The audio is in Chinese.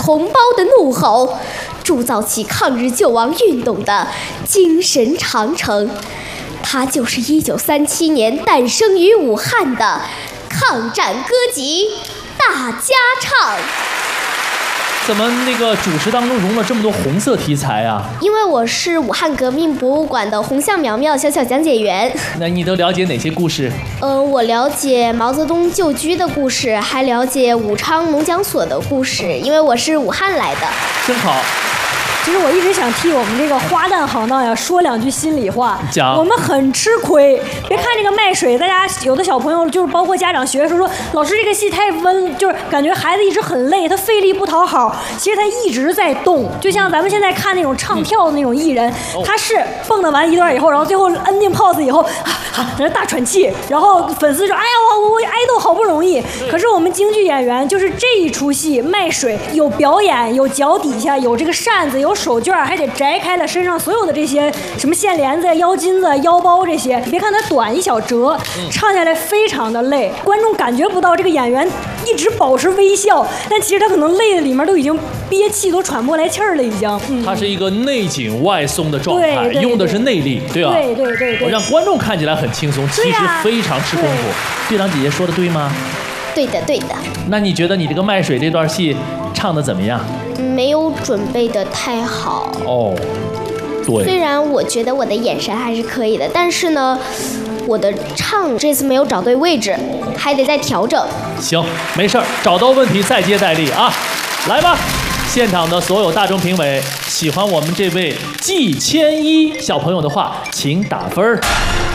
同胞的怒吼，铸造起抗日救亡运动的精神长城。它就是1937年诞生于武汉的抗战歌集《大家唱》。 怎么那个主持当中融了这么多红色题材啊？ 因为我是武汉革命博物馆的红象苗苗小讲解员。 那你都了解哪些故事？ 我了解毛泽东旧居的故事，还了解武昌农讲所的故事，因为我是武汉来的。 真好。 其实我一直想替我们这个花旦行当呀说两句心里话。 讲， 我们很吃亏。别看这个卖水，大家有的小朋友就是包括家长学的时候说，老师这个戏太温，就是感觉孩子一直很累，他费力不讨好。其实他一直在动，就像咱们现在看那种唱跳的那种艺人，他是蹦跶完一段以后，然后最后摁定 pose 以后，在那大喘气，然后粉丝说，哎呀我爱豆好不容易。可是我们京剧演员就是这一出戏卖水，有表演，有脚底下，有这个扇子，有手绢，还得摘开了身上所有的这些什么线帘子、腰巾子、腰包这些。别看它短一小折，唱下来非常的累，观众感觉不到这个演员一直保持微笑，但其实他可能累的里面都已经憋气，都喘不过来气儿了已经。 它是一个内紧外松的状态， 对， 用的是内力，对吧？ 对， 让观众看起来很轻松，其实非常吃功夫。队长姐姐说的对吗？ 对的。 那你觉得你这个卖水这段戏唱的怎么样？ 没有准备的太好哦。对。 虽然我觉得我的眼神还是可以的，但是呢，我的唱这次没有找对位置，还得再调整。 行，没事儿，找到问题再接再厉啊！来吧，现场的所有大众评委，喜欢我们这位季千一小朋友的话，请打分儿。